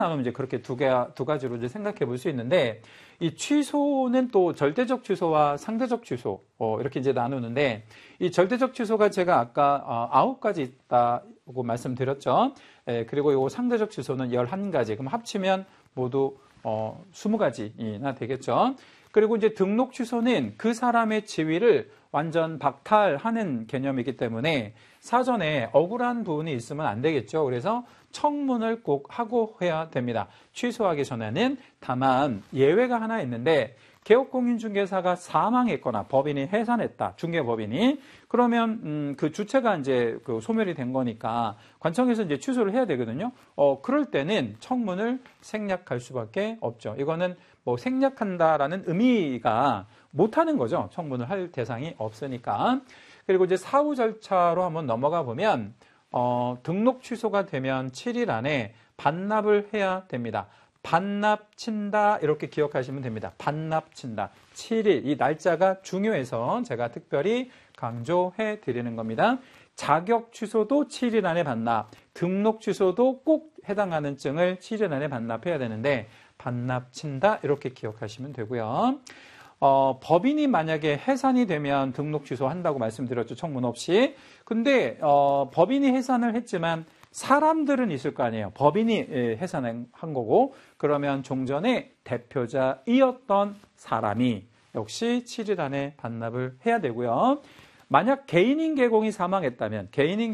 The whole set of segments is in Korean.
나누면 이제 그렇게 두 가지로 이제 생각해 볼 수 있는데, 이 취소는 또 절대적 취소와 상대적 취소, 이렇게 이제 나누는데, 이 절대적 취소가 제가 아까 9가지 있다고 말씀드렸죠. 그리고 이 상대적 취소는 11가지. 그럼 합치면 모두 20가지나 되겠죠. 그리고 이제 등록 취소는 그 사람의 지위를 완전 박탈하는 개념이기 때문에 사전에 억울한 부분이 있으면 안 되겠죠. 그래서 청문을 꼭 하고 해야 됩니다. 취소하기 전에는. 다만 예외가 하나 있는데, 개업공인중개사가 사망했거나 법인이 해산했다, 중개법인이. 그러면 그 주체가 이제 그 소멸이 된 거니까 관청에서 이제 취소를 해야 되거든요. 그럴 때는 청문을 생략할 수밖에 없죠. 이거는 뭐 생략한다라는 의미가 못하는 거죠. 청문을 할 대상이 없으니까. 그리고 이제 사후 절차로 한번 넘어가 보면 등록 취소가 되면 7일 안에 반납을 해야 됩니다. 반납 친다, 이렇게 기억하시면 됩니다. 반납 친다. 7일, 이 날짜가 중요해서 제가 특별히 강조해 드리는 겁니다. 자격 취소도 7일 안에 반납, 등록 취소도 꼭 해당하는 증을 7일 안에 반납해야 되는데, 반납 친다, 이렇게 기억하시면 되고요. 법인이 만약에 해산이 되면 등록 취소한다고 말씀드렸죠. 청문 없이. 근데 법인이 해산을 했지만 사람들은 있을 거 아니에요. 법인이 해산한 거고, 그러면 종전에 대표자이었던 사람이 역시 7일 안에 반납을 해야 되고요. 만약 개인인 계공이 사망했다면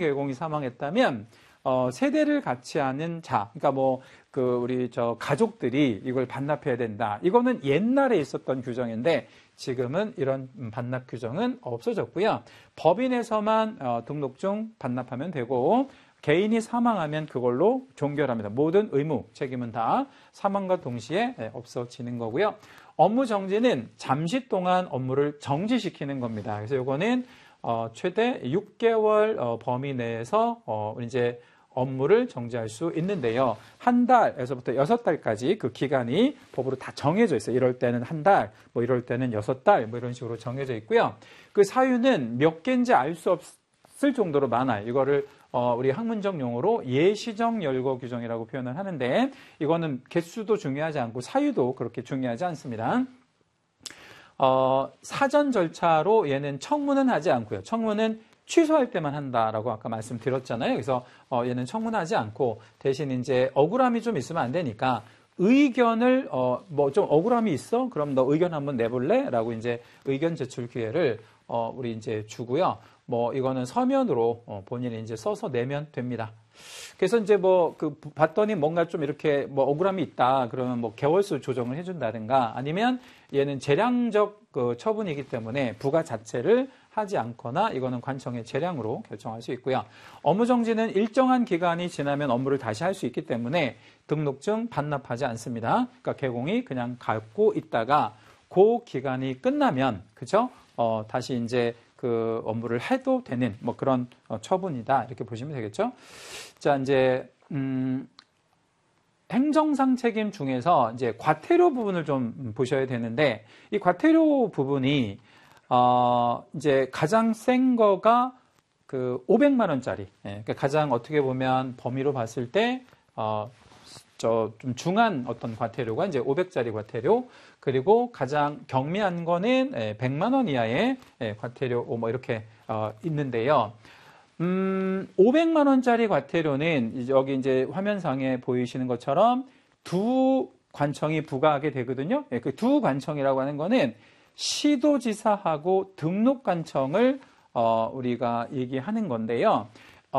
세대를 같이 하는 자, 그러니까 뭐 우리 가족들이 이걸 반납해야 된다. 이거는 옛날에 있었던 규정인데 지금은 이런 반납 규정은 없어졌고요. 법인에서만 등록증 반납하면 되고, 개인이 사망하면 그걸로 종결합니다. 모든 의무, 책임은 다 사망과 동시에 없어지는 거고요. 업무 정지는 잠시 동안 업무를 정지시키는 겁니다. 그래서 이거는 최대 6개월 범위 내에서 이제 업무를 정지할 수 있는데요. 한 달에서부터 6달까지 그 기간이 법으로 다 정해져 있어요. 이럴 때는 한 달, 뭐 이럴 때는 6달, 뭐 이런 식으로 정해져 있고요. 그 사유는 몇 개인지 알 수 없을 정도로 많아요. 이거를 우리 학문적 용어로 예시적 열거 규정이라고 표현을 하는데, 이거는 개수도 중요하지 않고 사유도 그렇게 중요하지 않습니다. 사전 절차로 얘는 청문은 하지 않고요. 청문은 취소할 때만 한다라고 아까 말씀드렸잖아요. 그래서 얘는 청문하지 않고 대신 이제 억울함이 좀 있으면 안 되니까 의견을 뭐 좀 억울함이 있어? 그럼 너 의견 한번 내볼래? 라고 이제 의견 제출 기회를 우리 이제 주고요. 뭐 이거는 서면으로 본인이 이제 써서 내면 됩니다. 그래서 이제 봤더니 뭔가 좀 이렇게 뭐 억울함이 있다. 그러면 뭐 개월수 조정을 해준다든가, 아니면 얘는 재량적 처분이기 때문에 부가 자체를 하지 않거나, 이거는 관청의 재량으로 결정할 수 있고요. 업무 정지는 일정한 기간이 지나면 업무를 다시 할 수 있기 때문에 등록증 반납하지 않습니다. 그러니까 개공이 그냥 갖고 있다가 그 기간이 끝나면, 그죠? 다시 이제 그 업무를 해도 되는 뭐 그런 처분이다, 이렇게 보시면 되겠죠. 자, 이제 행정상 책임 중에서 이제 과태료 부분을 좀 보셔야 되는데, 이 과태료 부분이 이제 가장 센 거가 그 500만 원짜리. 그러니까 가장 어떻게 보면 범위로 봤을 때 좀 중한 어떤 과태료가 이제 500짜리 과태료, 그리고 가장 경미한 거는 100만 원 이하의 과태료 뭐 이렇게 있는데요. 500만 원짜리 과태료는 여기 이제 화면상에 보이시는 것처럼 두 관청이 부과하게 되거든요. 그 두 관청이라고 하는 거는 시도지사하고 등록관청을 우리가 얘기하는 건데요.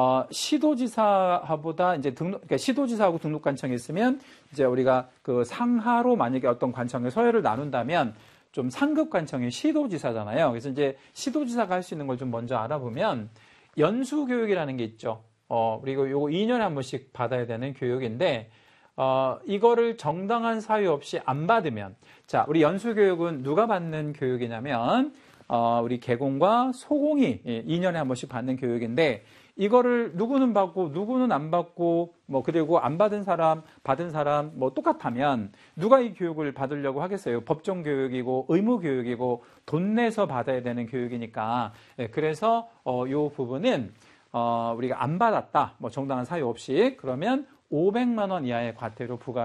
시도지사보다 이제 그러니까 시도지사하고 등록관청이 있으면 이제 우리가 그 상하로 만약에 어떤 관청의 서열을 나눈다면 좀 상급 관청이 시도지사잖아요. 그래서 이제 시도지사가 할 수 있는 걸 좀 먼저 알아보면 연수교육이라는 게 있죠. 그리고 요거 2년에 한 번씩 받아야 되는 교육인데, 이거를 정당한 사유 없이 안 받으면, 자, 우리 연수교육은 누가 받는 교육이냐면, 우리 개공과 소공이 2년에 한 번씩 받는 교육인데, 이거를 누구는 받고 누구는 안 받고 뭐 그리고 안 받은 사람 받은 사람 뭐 똑같다면 누가 이 교육을 받으려고 하겠어요? 법정 교육이고 의무 교육이고 돈 내서 받아야 되는 교육이니까. 그래서 요 부분은 우리가 안 받았다, 뭐 정당한 사유 없이, 그러면 500만 원 이하의 과태료 부과